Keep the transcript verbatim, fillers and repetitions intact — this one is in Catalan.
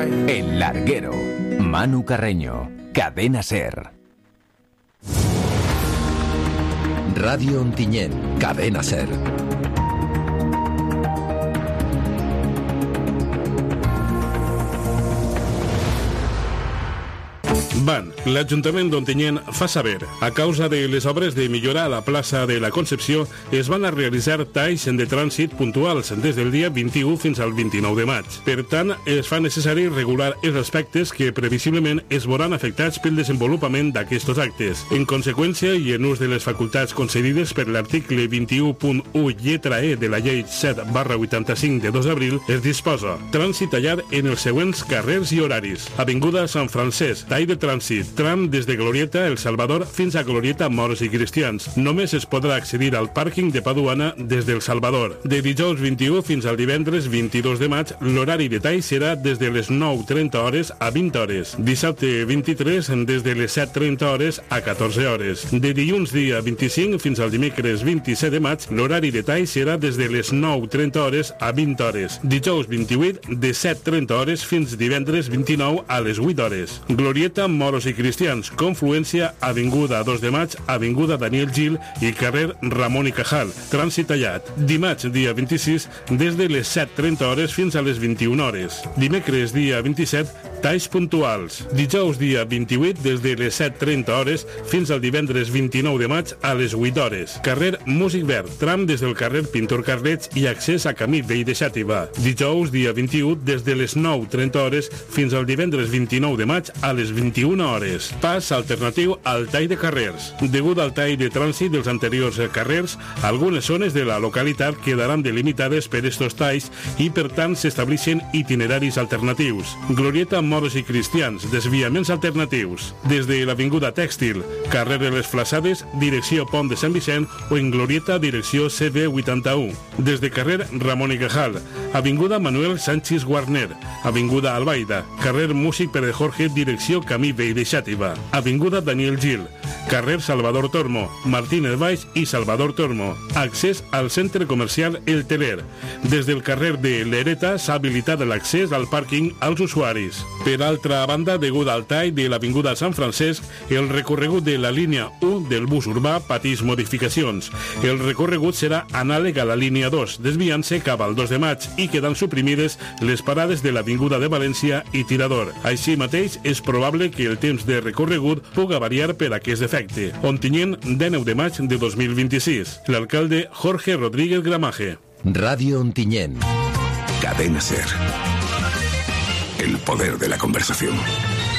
El Larguero. Manu Carreño. Cadena Ser. Radio Ontinyent. Cadena Ser. Van, l'Ajuntament d'Ontinyent fa saber, a causa de les obres de millorar a la plaça de la Concepció, es van a realitzar talls de trànsit puntuals des del dia vint-i-u fins al vint-i-nou de maig. Per tant, es fa necessari regular els aspectes que previsiblement es veuran afectats pel desenvolupament d'aquests actes. En conseqüència, i en ús de les facultats concedides per l'article vint-i-u punt u lletra E de la llei set barra vuitanta-cinc de dos d'abril, es disposa trànsit tallat en els següents carrers i horaris. Avinguda Sant Francesc, tall de trànsit, tram des de Glorieta El Salvador fins a Glorieta Moros i Cristians. Només es podrà accedir al pàrquing de Paduana des del Salvador. De dijous vint-i-u fins al divendres vint-i-dos de maig, l'horari de tall serà des de les nou trenta hores a vint hores. Dissabte vint-i-tres, des de les set trenta hores a catorze hores. De dilluns dia vint-i-cinc fins al dimecres vint-i-set de maig, l'horari de tall serà des de les nou trenta hores a vint hores. Dijous vint-i-vuit, de set trenta hores fins divendres vint-i-nou a les vuit hores. Glorieta Moros i Cristians, confluència Avinguda dos de maig, Avinguda Daniel Gil i carrer Ramon i Cajal, trànsit tallat. Dimarts, dia vint-i-sis, des de les set trenta hores fins a les vint-i-una hores. Dimecres, dia vint-i-set, talls puntuals. Dijous, dia vint-i-vuit, des de les set trenta hores fins al divendres vint-i-nou de maig a les vuit hores. Carrer Músic Verd, tram des del carrer Pintor Carlets i accés a Camí Vell de Xàtiva. Dijous, dia vint-i-u, des de les nou trenta hores fins al divendres vint-i-nou de maig a les vint-i-una hores. Pas alternatiu al tall de carrers. Degut al tall de trànsit dels anteriors carrers, algunes zones de la localitat quedaran delimitades per estos talls i, per tant, s'estableixen itineraris alternatius. Glorieta Moros i Cristians, desviaments alternatius. Des de l'Avinguda Tèxtil, carrer de les Flaçades, direcció Pont de Sant Vicent, o en Glorieta, direcció C B vuitanta-u. Des de carrer Ramon i Cajal, Avinguda Manuel Sánchez Guarner, Avinguda Albaida, carrer Músic Pere Jorge, direcció Camí Vell de Xàtiva, Avinguda Daniel Gil, carrer Salvador Tormo, Martínez Baix i Salvador Tormo, accés al centre comercial El Teler. Des del carrer de l'Hereta s'ha habilitat l'accés al pàrquing als usuaris. Per altra banda, degut al tall de l'Avinguda Sant Francesc, el recorregut de la línia u del bus urbà pateix modificacions. El recorregut serà anàleg a la línia dos, desviant-se cap al dos de maig i quedant suprimides les parades de l'Avinguda de València i Tirador. Així mateix, és probable que el temps de recorregut puga variar per aquest efecte. Ontinyent, dinou de maig de dos mil vint-i-sis. L'alcalde Jorge Rodríguez Gramaje. Radio Ontinyent. Cadena Ser. El poder de la conversación.